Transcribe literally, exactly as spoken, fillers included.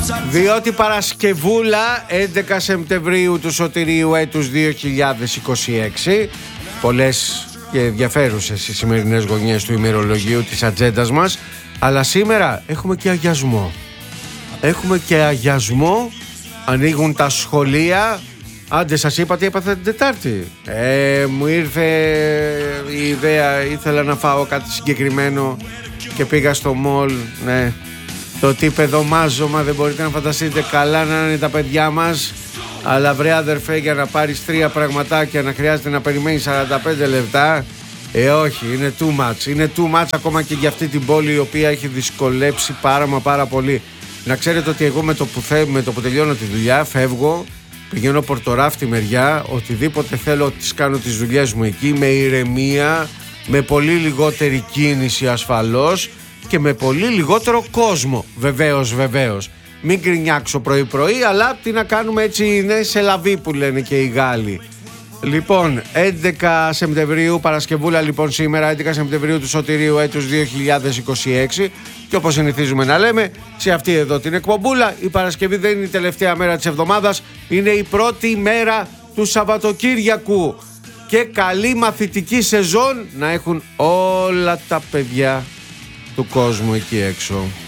Διότι Παρασκευούλα έντεκα Σεπτεμβρίου του Σωτηρίου έτους δύο χιλιάδες είκοσι έξι, πολλές και ενδιαφέρουσες οι σημερινές γωνιές του ημερολογίου της ατζέντας μας, αλλά σήμερα έχουμε και αγιασμό. Έχουμε και αγιασμό, ανοίγουν τα σχολεία. Άντε, σας είπα τι έπαθα την Τετάρτη. Ε, μου ήρθε η ιδέα, ήθελα να φάω κάτι συγκεκριμένο και πήγα στο μολ. Ναι, το τύπεδο μάζωμα, δεν μπορείτε να φανταστείτε, καλά να είναι τα παιδιά μας. Αλλά βρε αδερφέ, για να πάρεις τρία πραγματάκια να χρειάζεται να περιμένεις σαράντα πέντε λεπτά. Ε όχι, είναι too much. Είναι too much ακόμα και για αυτή την πόλη, η οποία έχει δυσκολέψει πάρα μα πάρα πολύ. Να ξέρετε ότι εγώ με το που, θε, με το που τελειώνω τη δουλειά φεύγω, πηγαίνω Πορτοράφτη μεριά, οτιδήποτε θέλω τις κάνω τις δουλειές μου εκεί, με ηρεμία, με πολύ λιγότερη κίνηση ασφαλώς και με πολύ λιγότερο κόσμο, βεβαίως βεβαίως. Μην γκρινιάξω πρωί πρωί, αλλά τι να κάνουμε, έτσι είναι, σε λαβή που λένε και οι Γάλλοι. Λοιπόν, έντεκα Σεπτεμβρίου, Παρασκευούλα λοιπόν σήμερα, έντεκα Σεπτεμβρίου του Σωτηρίου έτους δύο χιλιάδες είκοσι έξι, και όπως συνηθίζουμε να λέμε σε αυτή εδώ την εκπομπούλα, η Παρασκευή δεν είναι η τελευταία μέρα της εβδομάδας, είναι η πρώτη μέρα του Σαββατοκύριακου. Και καλή μαθητική σεζόν να έχουν όλα τα παιδιά του κόσμου εκεί έξω.